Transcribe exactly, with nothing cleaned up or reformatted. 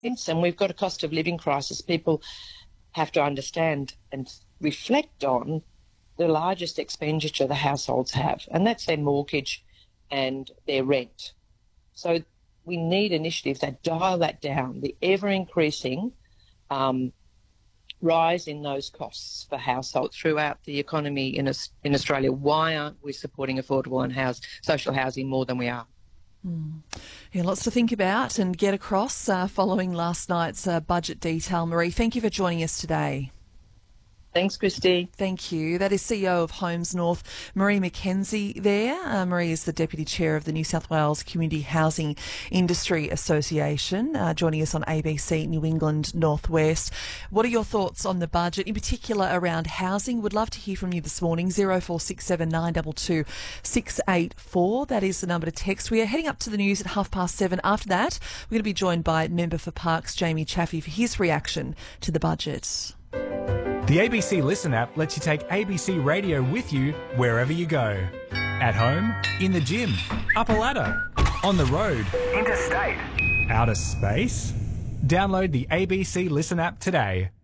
and we've got a cost of living crisis. People have to understand and reflect on the largest expenditure the households have, and that's their mortgage and their rent. So we need initiatives that dial that down, the ever-increasing um, rise in those costs for households throughout the economy in, in Australia. Why aren't we supporting affordable and house, social housing more than we are? Mm. Yeah, lots to think about and get across uh, following last night's uh, budget detail. Maree, thank you for joining us today. Thanks, Christy. Thank you. That is C E O of Homes North, Maree McKenzie there. Uh, Maree is the Deputy Chair of the New South Wales Community Housing Industry Association, uh, joining us on A B C New England Northwest. What are your thoughts on the budget, in particular around housing? Would love to hear from you this morning. zero four six seven nine two two six eight four. That is the number to text. We are heading up to the news at half past seven. After that, we're going to be joined by Member for Parkes, Jamie Chaffey, for his reaction to the budget. The A B C Listen app lets you take A B C Radio with you wherever you go. At home, in the gym, up a ladder, on the road, interstate, outer space. Download the A B C Listen app today.